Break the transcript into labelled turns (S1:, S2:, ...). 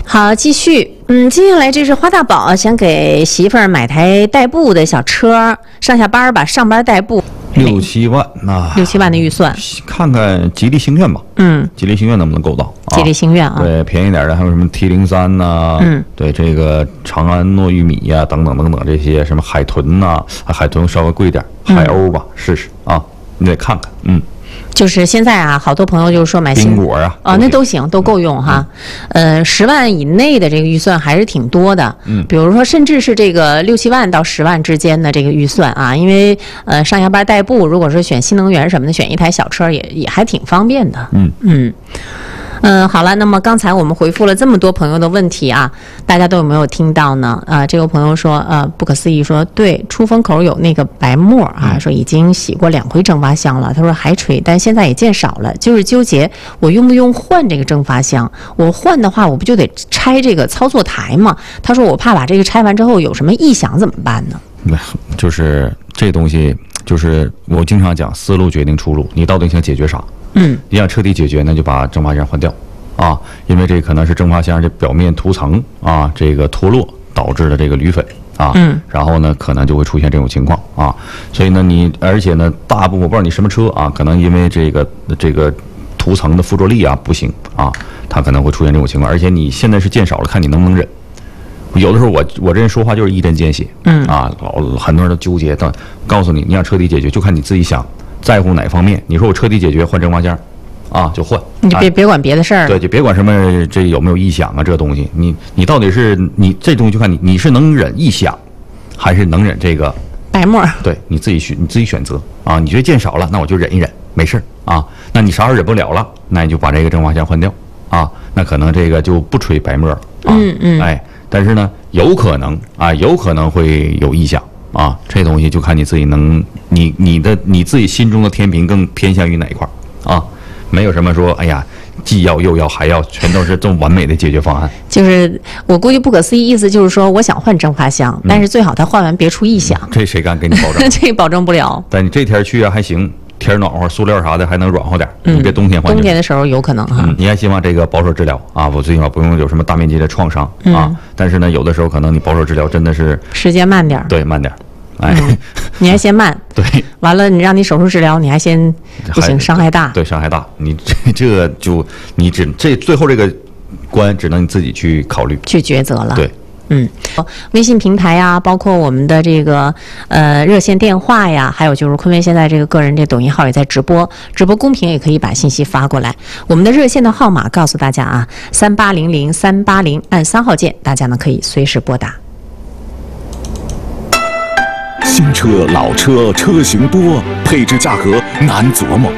S1: 好，继续。接下来这是花大宝想给媳妇儿买台代步的小车，上下班吧，上班代步。
S2: 6、7万，那
S1: 6、7万的预算，
S2: 看看吉利星愿吧。吉利星愿能不能够到？
S1: 吉利星愿啊，
S2: 对，便宜点的还有什么 T03呐，对，这个长安糯玉米呀，等等等等这些，什么海豚呐，海豚稍微贵点，海鸥吧，试试啊，你得看看，
S1: 就是现在啊，好多朋友就是说买
S2: 苹果啊，
S1: 那都行，都够用哈。10万以内的这个预算还是挺多的。比如说甚至是这个6、7万到10万之间的这个预算啊，因为上下班代步，如果说选新能源什么的，选一台小车也还挺方便的。好了，那么刚才我们回复了这么多朋友的问题啊，大家都有没有听到呢？这个朋友说，不可思议说，对，出风口有那个白沫啊，说已经洗过2回蒸发箱了，他说还吹，但现在也见少了，就是纠结我用不用换这个蒸发箱，我换的话我不就得拆这个操作台吗？他说我怕把这个拆完之后有什么异响怎么办呢？
S2: 就是这东西，就是我经常讲，思路决定出路，你到底想解决啥？你想彻底解决，那就把蒸发箱换掉啊，因为这可能是蒸发箱这表面涂层啊，这个脱落导致的这个铝粉啊，然后呢，可能就会出现这种情况啊，所以呢，而且呢，大部分我不知道你什么车啊，可能因为这个涂层的附着力啊不行啊，它可能会出现这种情况，而且你现在是见少了，看你能不能忍。有的时候我这人说话就是一针见血，很多人都纠结，但告诉你，你想彻底解决，就看你自己想在乎哪方面。你说我彻底解决换蒸发箱，就换，
S1: 你就别管别的事儿，
S2: 对，就别管什么这有没有异响啊，这个东西，你到底是你这东西就看你是能忍异响，还是能忍这个
S1: 白沫？
S2: 对，你自己选择啊。你觉得见少了，那我就忍一忍，没事啊。那你啥时候忍不了了，那你就把这个蒸发箱换掉啊。那可能这个就不吹白沫了啊。但是呢，有可能会有异响啊，这东西就看你自己你自己心中的天平更偏向于哪一块啊？没有什么说，哎呀，既要又要还要，全都是这么完美的解决方案。就是
S1: 我估计不可思议意思就是说，我想换蒸发箱，但是最好它换完别出异响。
S2: 这谁敢给你保证？
S1: 这保证不了。
S2: 但你这天去还行。天暖和，塑料啥的还能软和点，你别冬天换。
S1: 冬天的时候有可能哈。
S2: 你还希望这个保守治疗啊？我最起码不用有什么大面积的创伤啊。但是呢，有的时候可能你保守治疗真的是
S1: 时间慢点，
S2: 对，慢点。
S1: 你还嫌慢，
S2: 对，
S1: 完了你让你手术治疗，你还嫌不行，伤害大，
S2: 对，伤害大。你这最后这个关只能你自己去考虑，
S1: 去抉择了。
S2: 对。
S1: 微信平台呀，包括我们的这个热线电话呀，还有就是坤威现在这个个人这抖音号也在直播公屏也可以把信息发过来。我们的热线的号码告诉大家啊，3800-380，按3号键，大家呢可以随时拨打。
S3: 新车老车车型多，配置价格难琢磨。